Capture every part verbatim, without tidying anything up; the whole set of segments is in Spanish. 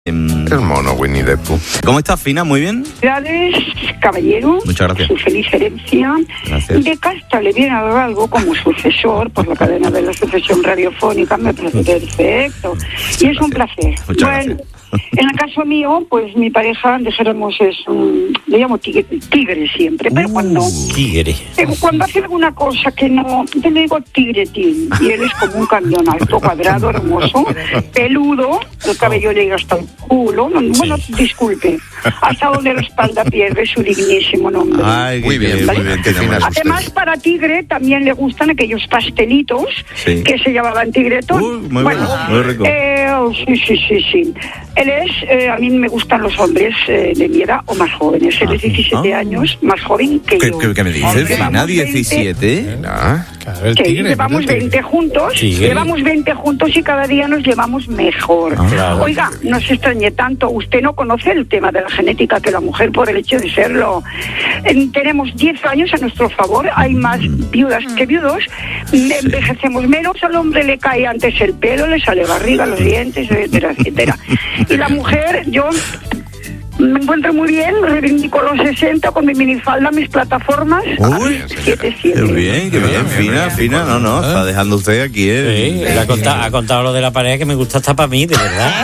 Qué mono, Winnie the Pooh. ¿Cómo estás, Fina? ¿Muy bien? Gracias, caballero. Muchas gracias. Su feliz herencia. Gracias. De casta le viene a dar algo como sucesor por la cadena de la sucesión radiofónica. Me parece perfecto. Y es un placer. Muchas bueno, gracias. En el caso mío, pues mi pareja, dijéramos, es un... Le llamo tigre, tigre siempre, pero Uh, cuando... Tigre. Pero cuando hace alguna cosa que no... Yo le digo tigretín. Y él es como un camión alto, cuadrado, hermoso, peludo, el cabello le llega hasta el culo. No, bueno, disculpe. Hasta donde la espalda pierde su dignísimo nombre. Ay, Muy bien, muy muy bien, qué fina es usted. Además, para tigre también le gustan aquellos pastelitos Sí. que se llamaban tigretón. Uy, muy bueno, muy rico. Eh, sí, sí, sí, sí. Él es, eh, a mí me gustan los hombres eh, de mi edad o más jóvenes. Él es diecisiete ah. años, más joven que ¿Qué, yo. qué, qué me dices, Llevamos Fina? veinte ¿diecisiete? Ah, Claro, el Que tigre. llevamos mira el tigre. veinte juntos, Tigre. llevamos veinte juntos y cada día nos llevamos mejor. Ah, claro. Oiga, no se extrañe tanto, usted no conoce el tema de la genética, que la mujer por el hecho de serlo. Eh, tenemos diez años a nuestro favor, hay más viudas que viudos, envejecemos menos, al hombre le cae antes el pelo, le sale barriga, los dientes, etcétera, etcétera. Y la mujer, yo... Me encuentro muy bien, reivindico los sesenta con mi minifalda, mis plataformas. Uy, siete siete. Qué bien, qué bien, Fina, Fina. No, no, está dejando usted aquí, Sí, ¿eh? él ha contado, ha contado lo de la pareja que me gusta hasta para mí, de verdad.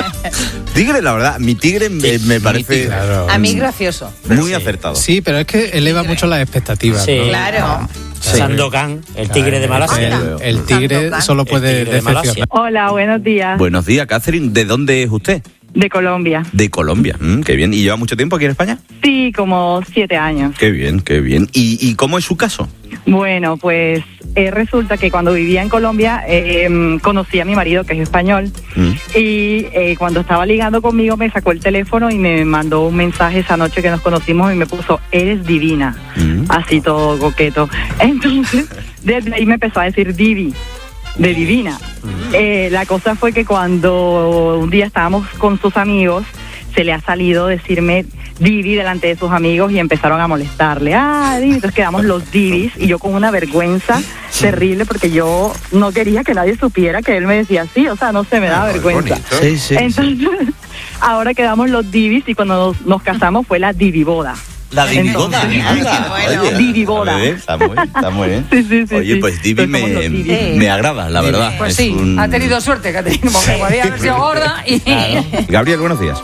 Tigre, la verdad, mi tigre me, me parece Claro. A mí gracioso. muy acertado. Sí, pero es que eleva mucho las expectativas. Sí. ¿no? Claro. Sandokan, el tigre de Malasia. El, el tigre Sandokan. solo puede El tigre de Malasia. decepcionar. Hola, buenos días. Buenos días, Catherine. ¿De dónde es usted? De Colombia. De Colombia. Mm, qué bien. ¿Y lleva mucho tiempo aquí en España? Sí, como siete años. Qué bien, qué bien. ¿Y, y cómo es su caso? Bueno, pues eh, resulta que cuando vivía en Colombia eh, em, conocí a mi marido, que es español, Mm. y eh, cuando estaba ligando conmigo me sacó el teléfono y me mandó un mensaje esa noche que nos conocimos y me puso, eres divina, Mm. así todo coqueto. Entonces, desde ahí me empezó a decir Divi, de divina. Eh, la cosa fue que cuando un día estábamos con sus amigos, se le ha salido decirme Divi delante de sus amigos y empezaron a molestarle. Ah, Divi. Entonces quedamos los Divis y yo con una vergüenza terrible porque yo no quería que nadie supiera que él me decía así, o sea, no sé, me daba Ah, vergüenza. bonito. Sí, sí. Entonces, ahora quedamos los Divis y cuando nos, nos casamos fue la Diviboda. La Diviboda. Entonces, anda. bueno. Oye, Diviboda. a ver, Está muy, está muy bien. Sí, sí, sí, Oye, sí. pues Divi Pues somos me, los Divis. me agrada, la verdad. Pues Es sí, un- ha tenido suerte, Caterina, porque podía haber sido gorda y... Gabriel, buenos días.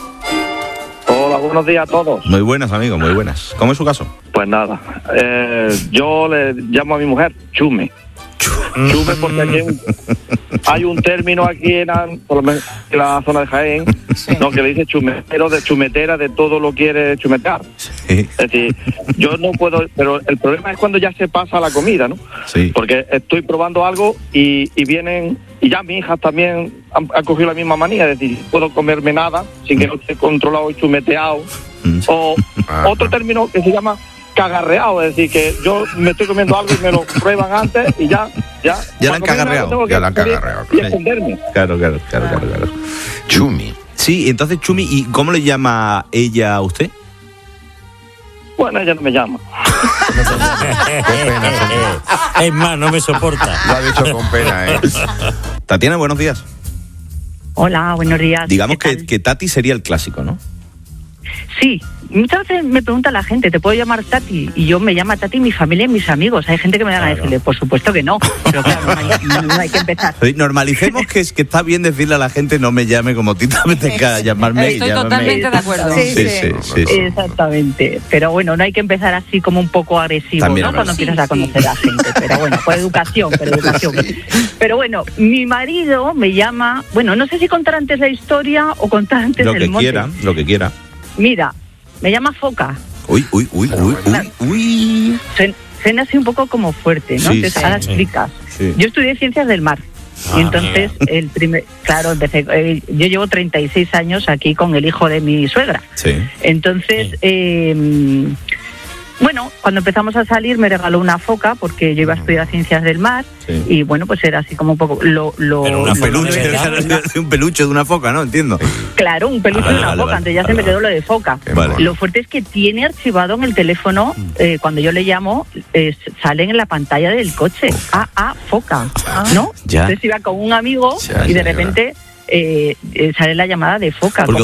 Hola, buenos días a todos. Muy buenas, amigo, muy buenas. ¿Cómo es su caso? Pues nada, eh, yo le llamo a mi mujer Chume. Chume porque aquí hay un, hay un término aquí en, la- por lo menos en la zona de Jaén, no, que le dice chumetero, de chumetera, de todo lo quiere chumetear. Sí. Es decir, yo no puedo, pero el problema es cuando ya se pasa la comida, ¿no? Sí. Porque estoy probando algo y, y vienen, y ya mis hijas también han, han cogido la misma manía, es decir, puedo comerme nada sin que no esté controlado y chumeteado. Mm. O Ajá. otro término que se llama cagarreado, es decir, que yo me estoy comiendo algo y me lo prueban antes y ya, ya. Ya la han cuando venga, cagarreado, tengo que ya la han salir cagarreado, Y claro. esconderme. Claro, claro, claro, claro, claro. Chumi. Sí, entonces, Chumi, ¿y cómo le llama ella a usted? Bueno, ella no me llama. Es más, no me soporta. Lo ha dicho con pena, ¿eh? Tatiana, buenos días. Hola, buenos días. Digamos ¿Qué que, tal? que Tati sería el clásico, ¿no? Sí, muchas veces me pregunta la gente, ¿te puedo llamar Tati? Y yo me llamo Tati, mi familia y mis amigos. Hay gente que me da a decirle, por supuesto que no, pero claro, no hay, no- no hay que empezar. Oye, normalicemos que, es, que está bien decirle a la gente no me llame como Tita, me tenga que llamarme. Estoy llámame. totalmente de acuerdo. Sí, Sí, sí, sí, sí. Exactamente, pero bueno, no hay que empezar así como un poco agresivo, También ¿no? es Cuando verdad. empiezas a conocer a la gente, pero bueno, por educación, por educación. Pero bueno, mi marido me llama, bueno, no sé si contar antes la historia o contar antes Lo el que monte. quiera, lo que quiera. Mira, me llama Foca. Uy, uy, uy, uy, uy, uy. Suena, suena así un poco como fuerte, ¿no? Sí, Entonces, sí, ahora sí. explicas. Sí. Yo estudié Ciencias del Mar. Ah, Y entonces, el primer, claro, empecé, eh, yo llevo treinta y seis años aquí con el hijo de mi suegra. Sí. Entonces, Sí. eh, bueno, cuando empezamos a salir me regaló una foca porque yo iba a estudiar Ciencias del Mar Sí. y bueno, pues era así como un poco lo... lo Pero una lo- Un peluche, ¿de verdad? un peluche de una foca, ¿no? Entiendo. Claro, un peluche Ah, de una vale, foca, vale, antes ya vale, se me quedó vale. lo de foca. Qué Vale. mono. Lo fuerte es que tiene archivado en el teléfono, eh, cuando yo le llamo, eh, salen en la pantalla del coche, A A Foca, ¿no? Ya. Entonces iba con un amigo Ya, y de ya, repente eh, eh, sale la llamada de foca. Porque